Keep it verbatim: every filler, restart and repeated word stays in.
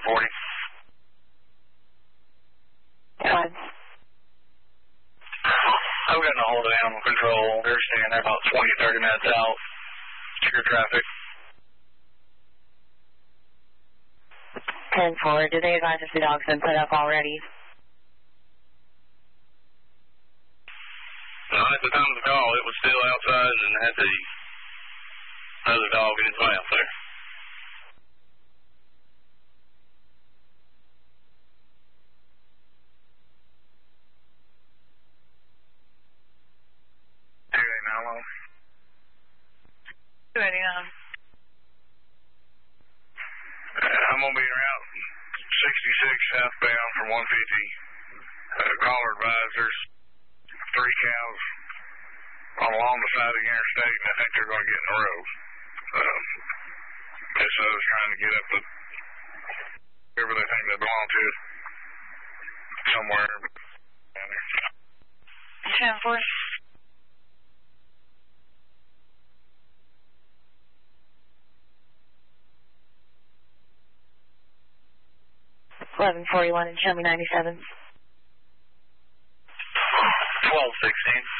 forty. Fine. I've gotten a hold of animal control. They're staying there about twenty, thirty minutes out. Trigger traffic. ten four, did they advise if the dog's been put up already? No, at the time of the call, it was still outside and had the other dog in his mouth there. two eighty-nine long. two eighty-nine. Uh, I'm going to be around sixty-six southbound from one fifty. Uh, caller advisors, three cows on along the side of the interstate, and I think they're going to get in the road. Um, and so I was trying to get up with whoever they think they belong to somewhere down there. ten four. eleven forty-one and show me ninety-seven. twelve sixteen.